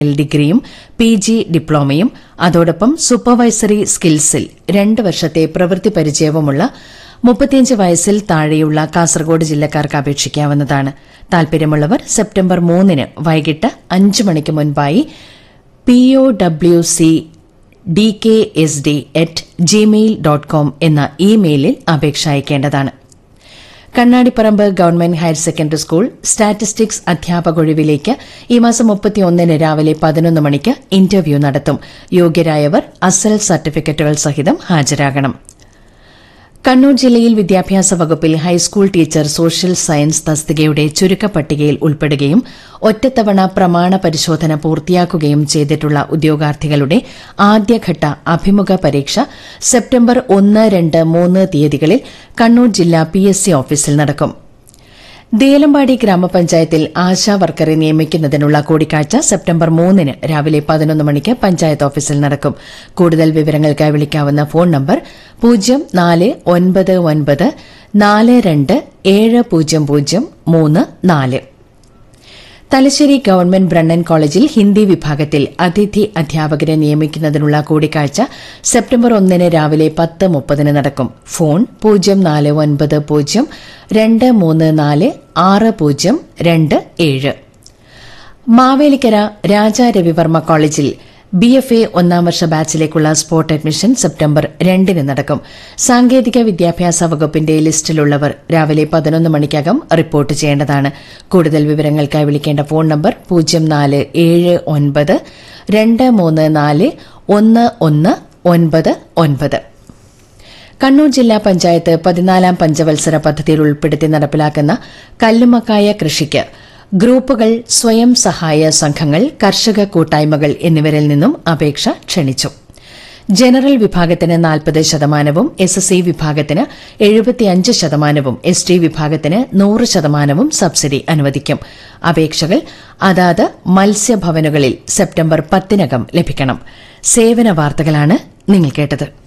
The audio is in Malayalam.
ഡിഗ്രിയും PG ഡിപ്ലോമയും അതോടൊപ്പം സൂപ്പർവൈസറി സ്കിൽസിൽ 2 വർഷത്തെ പ്രവൃത്തി പരിചയവുമുള്ള 35 വയസ്സിൽ താഴെയുള്ള കാസർഗോഡ് ജില്ലക്കാർക്ക് അപേക്ഷിക്കാവുന്നതാണ്. താൽപര്യമുള്ളവർ സെപ്റ്റംബർ 3 വൈകിട്ട് 5 മണിക്ക് മുൻപായി powcdksd@gmail.com എന്ന ഇമെയിലിൽ അപേക്ഷ അയക്കേണ്ടതാണ്. Kannadiparamba government higher secondary school statistics അധ്യാപകൊഴിവിലേക്ക് ഈ മാസം 31 രാവിലെ 11 മണിക്ക് ഇന്റർവ്യൂ നടത്തും. യോഗ്യരായവർ അസൽ സർട്ടിഫിക്കറ്റുകൾ സഹിതം ഹാജരാകണം. കണ്ണൂർ ജില്ലയിൽ വിദ്യാഭ്യാസ വകുപ്പിൽ ഹൈസ്കൂൾ ടീച്ചർ സോഷ്യൽ സയൻസ് തസ്തികയുടെ ചുരുക്കപ്പട്ടികയിൽ ഉൾപ്പെടുകയും ഒറ്റത്തവണ പ്രമാണ പരിശോധന പൂർത്തിയാക്കുകയും ചെയ്തിട്ടുള്ള ഉദ്യോഗാർത്ഥികളുടെ ആദ്യഘട്ട അഭിമുഖ പരീക്ഷ സെപ്റ്റംബർ 1, 2, 3 തീയതികളിൽ കണ്ണൂർ ജില്ലാ PSC ഓഫീസിൽ നടക്കും. ദേലമ്പാടി ഗ്രാമപഞ്ചായത്തിൽ ആശാ വർക്കറെ നിയമിക്കുന്നതിനുള്ള കൂടിക്കാഴ്ച സെപ്റ്റംബർ 3 രാവിലെ 11 മണിക്ക് പഞ്ചായത്ത് ഓഫീസിൽ നടക്കും. കൂടുതൽ വിവരങ്ങൾക്കായി വിളിക്കാവുന്ന phone number 0499427003 Thalassery government Brennen കോളേജിൽ ഹിന്ദി വിഭാഗത്തിൽ അതിഥി അധ്യാപകരെ നിയമിക്കുന്നതിനുള്ള കൂടിക്കാഴ്ച സെപ്റ്റംബർ 1 രാവിലെ 10:30 നടക്കും. ഫോൺ 0492346027. മാവേലിക്കര രാജാ രവിവർമ്മ കോളേജിൽ BFA 1ാം വർഷ ബാച്ചിലേക്കുള്ള സ്പോട്ട് അഡ്മിഷൻ സെപ്റ്റംബർ 2 നടക്കും. സാങ്കേതിക വിദ്യാഭ്യാസ വകുപ്പിന്റെ ലിസ്റ്റിലുള്ളവർ രാവിലെ 11 മണിക്കകം റിപ്പോർട്ട് ചെയ്യേണ്ടതാണ്. കൂടുതൽ വിവരങ്ങൾക്കായി വിളിക്കേണ്ട ഫോൺ നമ്പർ 047923341199. കണ്ണൂർ ജില്ലാ പഞ്ചായത്ത് 14ാം പഞ്ചവത്സര പദ്ധതിയിൽ ഉൾപ്പെടുത്തി നടപ്പിലാക്കുന്ന കല്ലുമക്കായ കൃഷിക്ക് ഗ്രൂപ്പുകൾ, സ്വയം സഹായ സംഘങ്ങൾ, കർഷക കൂട്ടായ്മകൾ എന്നിവരിൽ നിന്നും അപേക്ഷ ക്ഷണിച്ചു. ജനറൽ വിഭാഗത്തിന് 40%, SSC വിഭാഗത്തിന് 75%, ST വിഭാഗത്തിന് 100% സബ്സിഡി അനുവദിക്കും. അപേക്ഷകൾ അതാത് മത്സ്യഭവനുകളിൽ സെപ്റ്റംബർ 10 ലഭിക്കണം. സേവന വാർത്തകളാണ് നിങ്ങൾ കേട്ടത്.